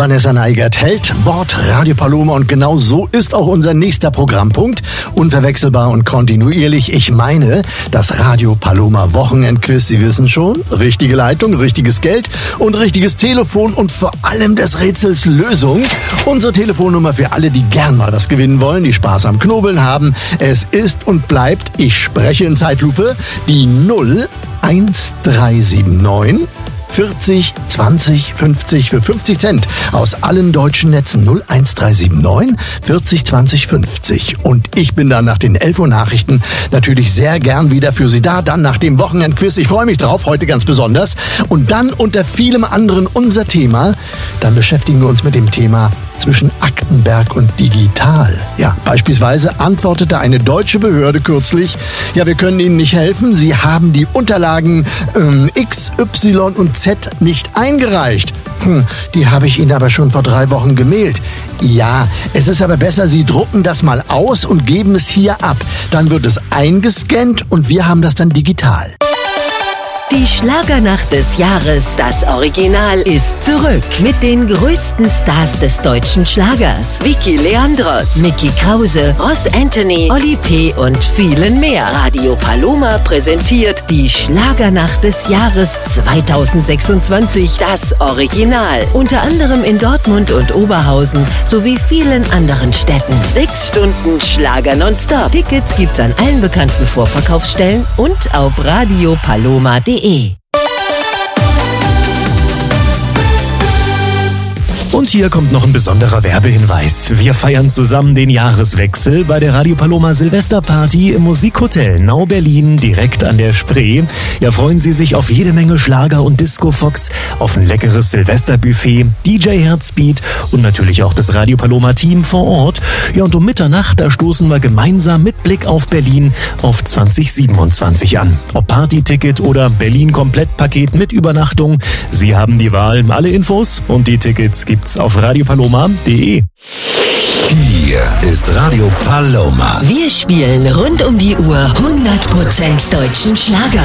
Vanessa Neigert hält Wort Radio Paloma und genau so ist auch unser nächster Programmpunkt. Unverwechselbar und kontinuierlich. Ich meine, das Radio Paloma Wochenendquiz. Sie wissen schon, richtige Leitung, richtiges Geld und richtiges Telefon und vor allem des Rätsels Lösung. Unsere Telefonnummer für alle, die gern mal was gewinnen wollen, die Spaß am Knobeln haben. Es ist und bleibt, ich spreche in Zeitlupe, die 01379 40 20 50 für 50 Cent aus allen deutschen Netzen. 01379 40 20 50. Und ich bin dann nach den 11 Uhr Nachrichten natürlich sehr gern wieder für Sie da. Dann nach dem Wochenendquiz. Ich freue mich drauf, heute ganz besonders. Und dann unter vielem anderen unser Thema. Dann beschäftigen wir uns mit dem Thema zwischen Aktenberg und digital. Ja, beispielsweise antwortete eine deutsche Behörde kürzlich, ja, wir können Ihnen nicht helfen, Sie haben die Unterlagen X, Y und Z nicht eingereicht. Die habe ich Ihnen aber schon vor 3 Wochen gemailt. Ja, es ist aber besser, Sie drucken das mal aus und geben es hier ab. Dann wird es eingescannt und wir haben das dann digital. Die Schlagernacht des Jahres, das Original, ist zurück. Mit den größten Stars des deutschen Schlagers. Vicky Leandros, Mickey Krause, Ross Anthony, Oli P. und vielen mehr. Radio Paloma präsentiert die Schlagernacht des Jahres 2026, das Original. Unter anderem in Dortmund und Oberhausen sowie vielen anderen Städten. 6 Stunden Schlager nonstop. Tickets gibt's an allen bekannten Vorverkaufsstellen und auf radiopaloma.de. Und hier kommt noch ein besonderer Werbehinweis. Wir feiern zusammen den Jahreswechsel bei der Radio Paloma Silvesterparty im Musikhotel Nau Berlin direkt an der Spree. Ja, freuen Sie sich auf jede Menge Schlager und Disco-Fox, auf ein leckeres Silvesterbuffet, DJ Herzbeat und natürlich auch das Radio Paloma Team vor Ort. Ja, und um Mitternacht, da stoßen wir gemeinsam mit Blick auf Berlin auf 2027 an. Ob Partyticket oder Berlin-Komplettpaket mit Übernachtung, Sie haben die Wahl. Alle Infos und die Tickets gibt's auf radiopaloma.de. Hier ist Radio Paloma. Wir spielen rund um die Uhr 100% deutschen Schlager.